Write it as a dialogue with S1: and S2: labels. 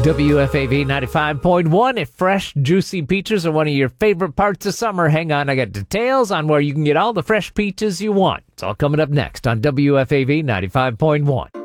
S1: WFAV 95.1. If fresh, juicy peaches are one of your favorite parts of summer, hang on. I got details on where you can get all the fresh peaches you want. It's all coming up next on WFAV 95.1.